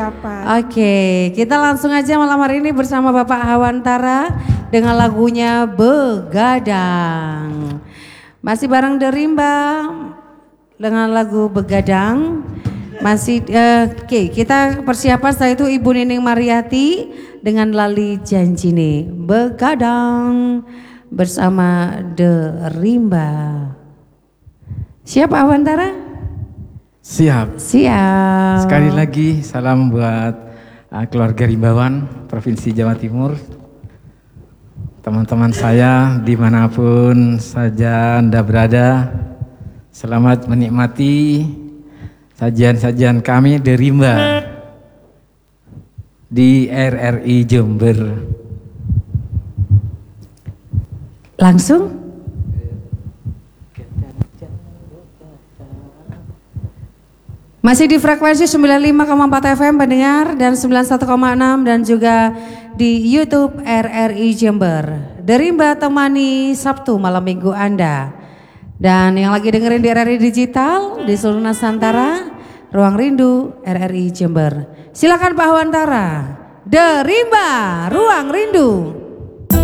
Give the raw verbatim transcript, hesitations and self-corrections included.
siapa. Oke, kita langsung aja malam hari ini bersama Bapak Hawantara dengan lagunya Begadang. Masih bareng Derimba dengan lagu Begadang. Masih uh, oke, okay, kita persiapan setelah itu Ibu Nining Mariati dengan Lali Janjine. Begadang bersama Derimba. Siap Hawantara? Siap. Siap. Sekali lagi salam buat uh, keluarga Rimbawan Provinsi Jawa Timur. Teman-teman saya dimanapun saja Anda berada, selamat menikmati sajian-sajian kami Derimba di R R I Jember. Langsung? Masih di frekuensi sembilan puluh lima koma empat F M pendengar dan sembilan puluh satu koma enam dan juga di YouTube R R I Jember. Derimba temani Sabtu malam minggu Anda. Dan yang lagi dengerin di R R I Digital di seluruh Nusantara, Ruang Rindu R R I Jember. Silakan Pak Hawantara. Derimba, Ruang Rindu.